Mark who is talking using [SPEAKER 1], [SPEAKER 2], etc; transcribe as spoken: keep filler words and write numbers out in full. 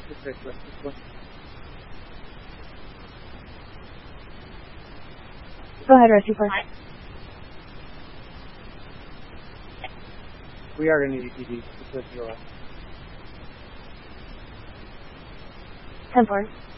[SPEAKER 1] This way, this way, this way.
[SPEAKER 2] Go ahead, rescue force.
[SPEAKER 1] We are going to need E T D. This is your left.
[SPEAKER 2] ten four.